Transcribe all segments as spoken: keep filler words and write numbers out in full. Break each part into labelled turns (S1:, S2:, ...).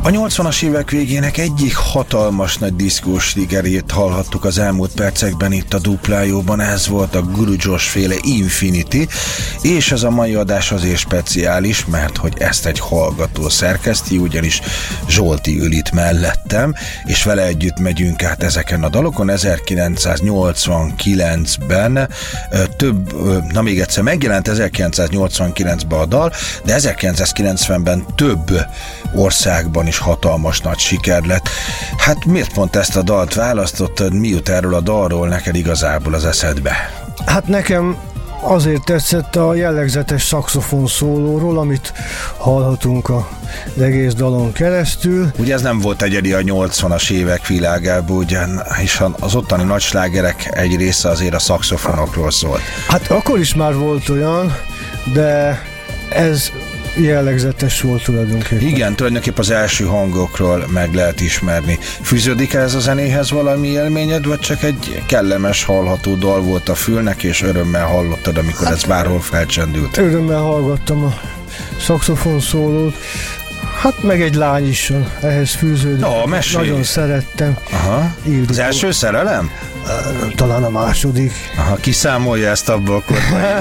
S1: A nyolcvanas évek végének egyik hatalmas nagy diszkós slágerét hallhattuk az elmúlt percekben itt a Duplájóban, ez volt a Guru Josh féle Infinity, és ez a mai adás azért speciális, mert hogy ezt egy hallgató szerkeszti, ugyanis Zsolti ül itt mellettem, és vele együtt megyünk át ezeken a dalokon. ezerkilencszáznyolcvankilencben több, na még egyszer megjelent ezerkilencszáznyolcvankilencben a dal, de ezerkilencszázkilencvenben több országban is hatalmas nagy siker lett. Hát miért pont ezt a dalt választottad, mi jut erről a dalról neked igazából az eszedbe?
S2: Hát nekem azért tetszett a jellegzetes szaxofon szólóról, amit hallhatunk az egész dalon keresztül.
S1: Ugye ez nem volt egyedi a nyolcvanas évek világában, ugyan, hiszen az ottani nagy slágerek egy része azért a szaxofonokról szólt.
S2: Hát akkor is már volt olyan, de ez jellegzetes volt tulajdonképpen.
S1: Igen, tulajdonképpen az első hangokról meg lehet ismerni. Fűződik ez a zenéhez valami élményed, vagy csak egy kellemes, hallható dal volt a fülnek, és örömmel hallottad, amikor hát, ez bárhol felcsendült?
S2: Örömmel hallgattam a szaxofon szólót. Hát meg egy lány is ehhez fűződik.
S1: Oh,
S2: nagyon szerettem.
S1: Aha. Az első szerelem?
S2: Talán a második.
S1: Aha, kiszámolja ezt abból akkor.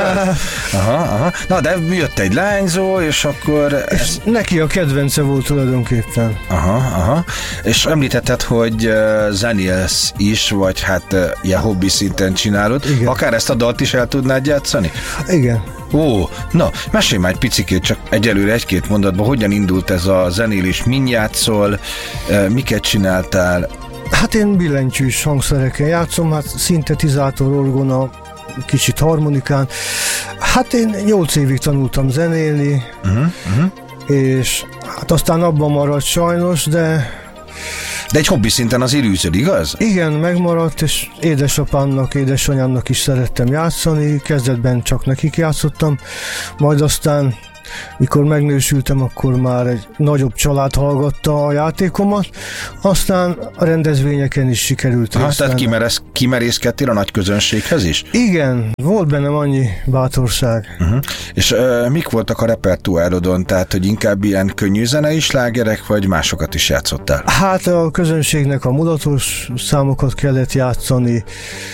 S1: aha, aha. Na, de jött egy lányzó, és akkor...
S2: És ez... neki a kedvence volt tulajdonképpen.
S1: Aha, aha. És említetted, hogy uh, zenélsz is, vagy hát uh, ilyen hobbi szinten csinálod. Igen. Akár ezt a dalt is el tudnád játszani?
S2: Igen.
S1: Ó, na, mesélj már egy picikét, csak egyelőre egy-két mondatban, hogyan indult ez a zenélés, min játszol, uh, miket csináltál?
S2: Hát én billentyűs hangszereken játszom, hát szintetizátor, orgona, kicsit harmonikán. Hát én nyolc évig tanultam zenélni, uh-huh, uh-huh. és hát aztán abban maradt sajnos, de...
S1: De egy hobbi szinten azért űzöd, igaz?
S2: Igen, megmaradt, és édesapámnak, édesanyámnak is szerettem játszani, kezdetben csak nekik játszottam, majd aztán mikor megnősültem, akkor már egy nagyobb család hallgatta a játékomat, aztán a rendezvényeken is sikerült.
S1: Ha, tehát kimeresz, kimerészkedtél a nagy közönséghez is?
S2: Igen, volt bennem annyi bátorság.
S1: Uh-huh. És uh, mik voltak a repertoárodon? Tehát, hogy inkább ilyen könnyű zenei slágerek, vagy másokat is játszottál?
S2: Hát a közönségnek a mulatos számokat kellett játszani,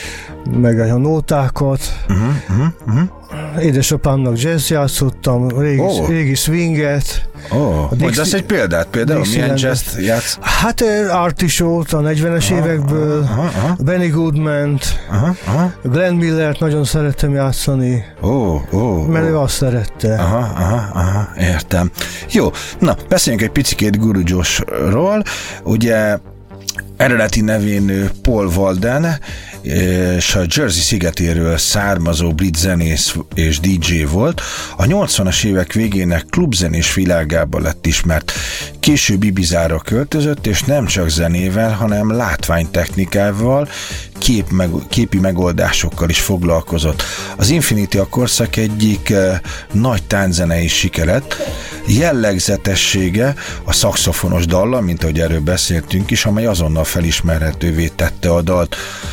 S2: meg a nótákat. Uh-huh, uh-huh, uh-huh. Édesapámnak jazz játszottam, régi, oh. régi swinget.
S1: Oh. Mondj azt egy példát, például milyen jazz játsz?
S2: Hát Artisót a negyvenes aha, évekből, aha, aha. Benny Goodman-t, aha, aha. Glenn Millert nagyon szerettem játszani,
S1: oh, oh,
S2: mert
S1: oh.
S2: ő azt szerette.
S1: Aha, aha, aha, értem. Jó, na, beszéljünk egy picikét Guru Joshról. Ugye eredeti nevén Paul Walden, és a Jersey szigetéről származó brit zenész és dé dzsé volt. A nyolcvanas évek végének klubzenés világában lett ismert. Később Ibizára költözött, és nem csak zenével, hanem látványtechnikával, kép meg, képi megoldásokkal is foglalkozott. Az Infinity a korszak egyik eh, nagy tánczenei sikeret. Jellegzetessége a szaxofonos dallal, mint ahogy erről beszéltünk is, amely azonnal felismerhetővé tette a dalt.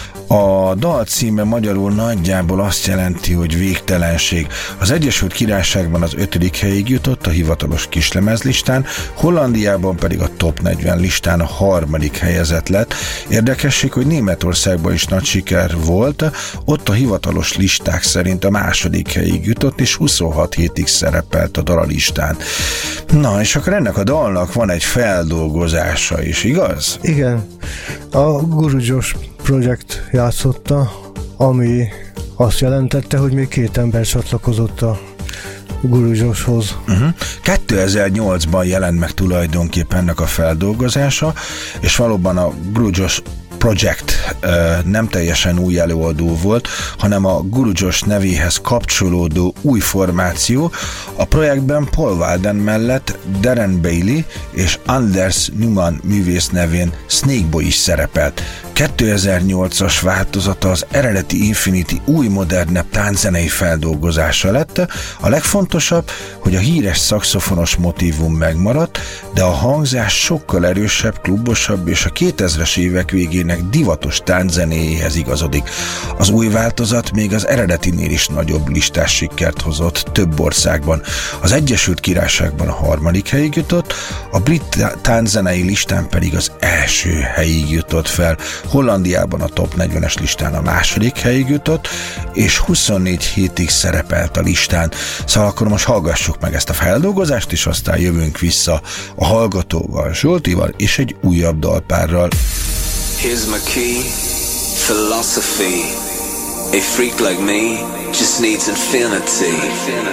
S1: A dal címe magyarul nagyjából azt jelenti, hogy végtelenség. Az Egyesült Királyságban az ötödik helyig jutott a hivatalos kislemezlistán, Hollandiában pedig a top negyven listán a harmadik helyezett lett. Érdekesség, hogy Németországban is nagy siker volt, ott a hivatalos listák szerint a második helyig jutott, és huszonhat hétig szerepelt a dal a listán. Na, és akkor ennek a dalnak van egy feldolgozása is, igaz?
S2: Igen. A Guru Josh Project játszotta, ami azt jelentette, hogy még két ember csatlakozott a Guru Joshhoz.
S1: Uh-huh. kétezer-nyolcban jelent meg tulajdonképpen ennek a feldolgozása, és valóban a Guru Josh Project uh, nem teljesen új előadó volt, hanem a Guru Josh nevéhez kapcsolódó új formáció. A projektben Paul Walden mellett Darren Bailey és Anders Newman művész nevén Snakeboy is szerepelt. kétezer-nyolcas változata az eredeti Infinity új, modernebb tánczenei feldolgozása lett. A legfontosabb, hogy a híres szaxofonos motívum megmaradt, de a hangzás sokkal erősebb, klubosabb és a kétezres évek végének divatos tánczenéjéhez igazodik. Az új változat még az eredetinél is nagyobb listás sikert hozott több országban. Az Egyesült Királyságban a harmadik helyig jutott, a brit tánczenei listán pedig az első helyig jutott fel, Hollandiában a top negyvenes listán a második helyig jutott, és huszonnégy hétig szerepelt a listán. Szóval akkor most hallgassuk meg ezt a feldolgozást, és aztán jövünk vissza a hallgatóval, Zsoltival és egy újabb dalpárral.
S3: Here's my key, philosophy. A freak like me just needs infinity.